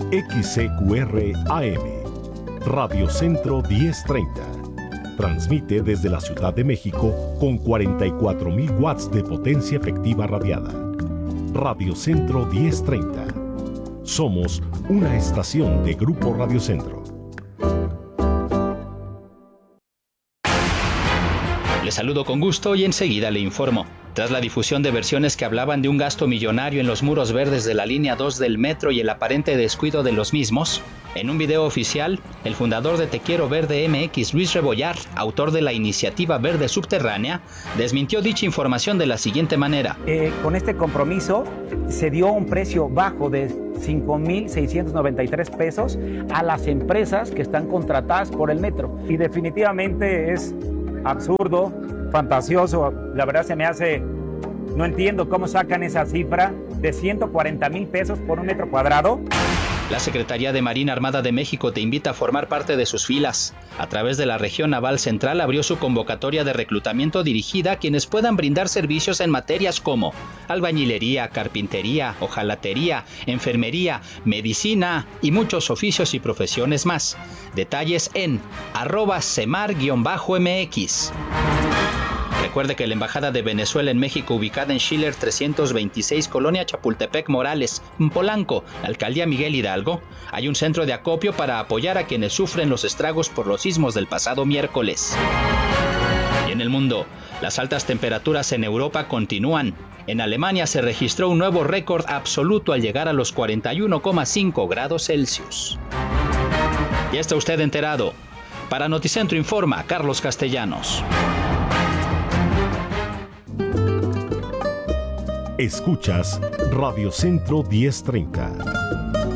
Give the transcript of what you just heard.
XCQR AM, Radio Centro 1030. Transmite desde la Ciudad de México con 44,000 watts de potencia efectiva radiada. Radio Centro 1030. Somos una estación de Grupo Radio Centro. Le saludo con gusto y enseguida le informo. Tras la difusión de versiones que hablaban de un gasto millonario en los muros verdes de la línea 2 del metro y el aparente descuido de los mismos, en un video oficial, el fundador de Te Quiero Verde MX, Luis Rebollar, autor de la iniciativa verde subterránea, desmintió dicha información de la siguiente manera. Con este compromiso se dio un precio bajo de 5,693 pesos a las empresas que están contratadas por el metro. Y definitivamente es absurdo, fantasioso, la verdad se me hace, no entiendo cómo sacan esa cifra de 140,000 pesos por un metro cuadrado. La Secretaría de Marina Armada de México te invita a formar parte de sus filas. A través de la Región Naval Central abrió su convocatoria de reclutamiento dirigida a quienes puedan brindar servicios en materias como albañilería, carpintería, hojalatería, enfermería, medicina y muchos oficios y profesiones más. Detalles en @semar_mx. Recuerde que la Embajada de Venezuela en México, ubicada en Schiller 326, Colonia Chapultepec Morales, en Polanco, Alcaldía Miguel Hidalgo, hay un centro de acopio para apoyar a quienes sufren los estragos por los sismos del pasado miércoles. Y en el mundo, las altas temperaturas en Europa continúan. En Alemania se registró un nuevo récord absoluto al llegar a los 41,5 grados Celsius. Ya está usted enterado. Para Noticentro informa Carlos Castellanos. Escuchas Radio Centro 1030.